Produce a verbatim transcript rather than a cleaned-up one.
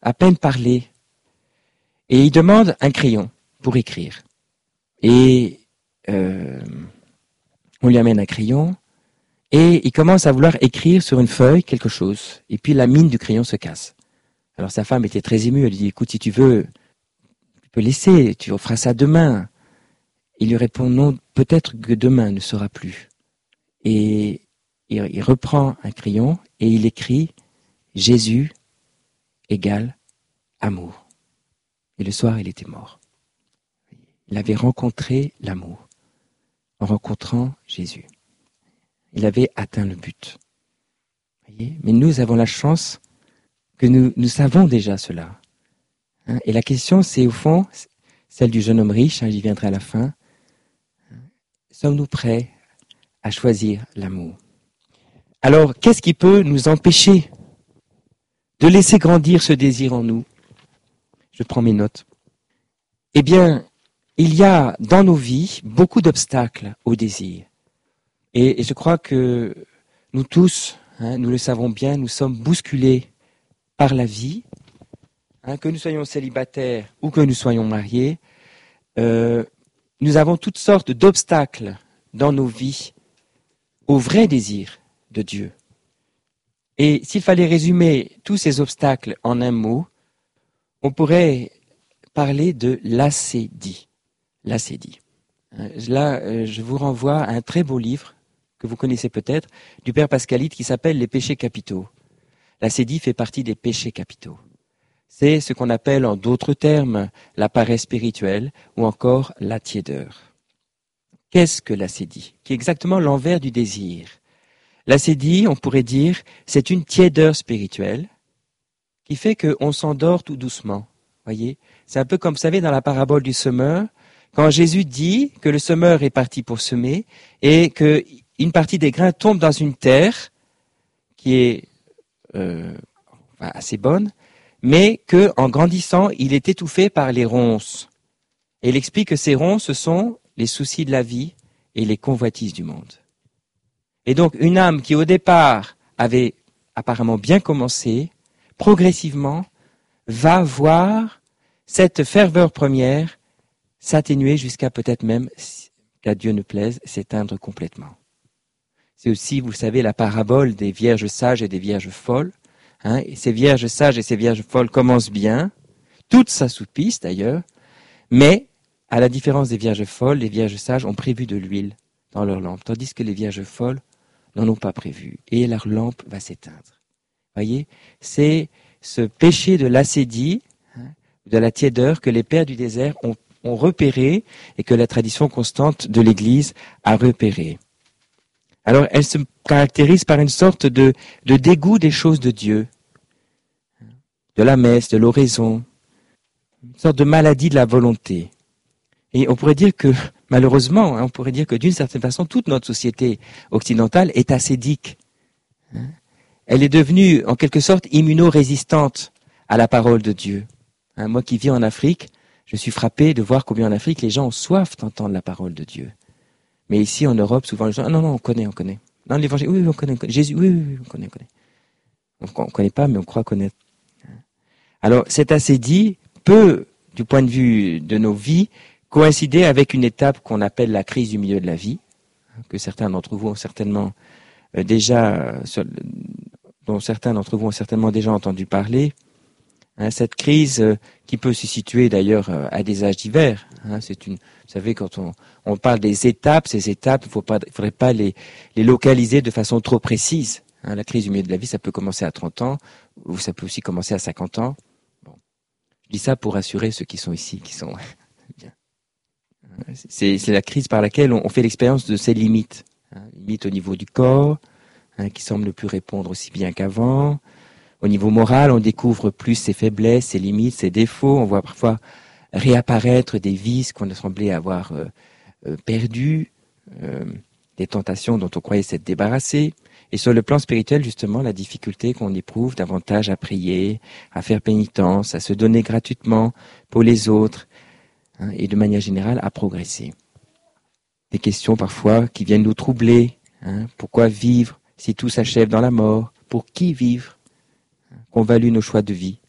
à peine parler. Et il demande un crayon pour écrire. Et euh, on lui amène un crayon et il commence à vouloir écrire sur une feuille quelque chose. Et puis la mine du crayon se casse. Alors sa femme était très émue. Elle lui dit, écoute, si tu veux, tu peux laisser, tu feras ça demain. Il lui répond, non, peut-être que demain ne sera plus. Et il, il reprend un crayon et il écrit, Jésus égale amour. Et le soir, il était mort. Il avait rencontré l'amour en rencontrant Jésus. Il avait atteint le but. Voyez, mais nous avons la chance que nous, nous savons déjà cela. Hein, et la question, c'est au fond, celle du jeune homme riche, hein, j'y viendrai à la fin. Sommes-nous prêts à choisir l'amour? Alors, qu'est-ce qui peut nous empêcher de laisser grandir ce désir en nous? Je prends mes notes. Eh bien, il y a dans nos vies beaucoup d'obstacles au désir. Et, et je crois que nous tous, hein, nous le savons bien, nous sommes bousculés par la vie, hein, que nous soyons célibataires ou que nous soyons mariés. Euh, nous avons toutes sortes d'obstacles dans nos vies au vrai désir de Dieu. Et s'il fallait résumer tous ces obstacles en un mot, on pourrait parler de l'acédie. L'acédie. Là, je vous renvoie à un très beau livre que vous connaissez peut-être, du Père Pascalide, qui s'appelle Les péchés capitaux. L'acédie fait partie des péchés capitaux. C'est ce qu'on appelle en d'autres termes la paresse spirituelle ou encore la tiédeur. Qu'est-ce que l'acédie? Qui est exactement l'envers du désir. L'acédie, on pourrait dire, c'est une tiédeur spirituelle qui fait qu'on s'endort tout doucement. Voyez, c'est un peu comme, vous savez, dans la parabole du semeur, quand Jésus dit que le semeur est parti pour semer et qu'une partie des grains tombe dans une terre qui est euh, assez bonne, mais qu'en grandissant, il est étouffé par les ronces. Et il explique que ces ronces, ce sont les soucis de la vie et les convoitises du monde. Et donc, une âme qui, au départ, avait apparemment bien commencé, progressivement, va voir cette ferveur première s'atténuer jusqu'à peut-être même, qu'à Dieu ne plaise, s'éteindre complètement. C'est aussi, vous savez, la parabole des vierges sages et des vierges folles. Hein, et ces vierges sages et ces vierges folles commencent bien, toutes s'assoupissent d'ailleurs, mais à la différence des vierges folles, les vierges sages ont prévu de l'huile dans leur lampe, tandis que les vierges folles n'en ont pas prévu, et leur lampe va s'éteindre. Voyez, c'est ce péché de l'acédie, hein, de la tiédeur que les pères du désert ont, ont repéré et que la tradition constante de l'Église a repéré. Alors, elle se caractérise par une sorte de, de dégoût des choses de Dieu, de la messe, de l'oraison, une sorte de maladie de la volonté. Et on pourrait dire que, malheureusement, on pourrait dire que d'une certaine façon, toute notre société occidentale est acédique. Elle est devenue, en quelque sorte, immuno-résistante à la parole de Dieu. Moi qui vis en Afrique, je suis frappé de voir combien en Afrique les gens ont soif d'entendre la parole de Dieu. Mais ici, en Europe, souvent les gens, ah non, non, on connaît, on connaît. Non, l'évangile, oui, oui, on connaît, on connaît. Jésus, oui, oui, oui, on connaît, on connaît. On ne connaît pas, mais on croit connaître. Alors, cet acédie peut, du point de vue de nos vies, coïncider avec une étape qu'on appelle la crise du milieu de la vie, que certains d'entre vous ont certainement euh, déjà, sur, dont certains d'entre vous ont certainement déjà entendu parler. Hein, cette crise euh, qui peut se situer d'ailleurs euh, à des âges divers. Hein, c'est une, vous savez, quand on, on parle des étapes, ces étapes, il ne faudrait pas les, les localiser de façon trop précise. Hein, la crise du milieu de la vie, ça peut commencer à trente ans, ou ça peut aussi commencer à cinquante ans. Bon. Je dis ça pour rassurer ceux qui sont ici, qui sont bien. C'est, c'est la crise par laquelle on, on fait l'expérience de ses limites. Hein, limites au niveau du corps, hein, qui semblent ne plus répondre aussi bien qu'avant. Au niveau moral, on découvre plus ses faiblesses, ses limites, ses défauts. On voit parfois réapparaître des vices qu'on a semblé avoir euh, euh, perdus, euh, des tentations dont on croyait s'être débarrassé. Et sur le plan spirituel, justement, la difficulté qu'on éprouve davantage à prier, à faire pénitence, à se donner gratuitement pour les autres, hein, et de manière générale à progresser. Des questions parfois qui viennent nous troubler. Hein, pourquoi vivre si tout s'achève dans la mort? Pour qui vivre? Qu'ont valu nos choix de vie?